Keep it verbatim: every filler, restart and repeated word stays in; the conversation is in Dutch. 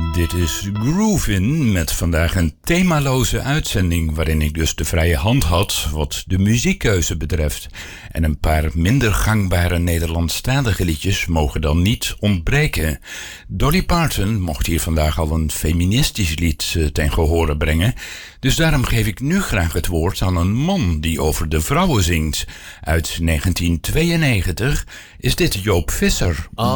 Dit is Groovin met vandaag een themaloze uitzending waarin ik dus de vrije hand had wat de muziekkeuze betreft. En een paar minder gangbare Nederlandstalige liedjes mogen dan niet ontbreken. Dolly Parton mocht hier vandaag al een feministisch lied ten gehore brengen. Dus daarom geef ik nu graag het woord aan een man die over de vrouwen zingt. Uit negentien tweeënnegentig is dit Joop Visser.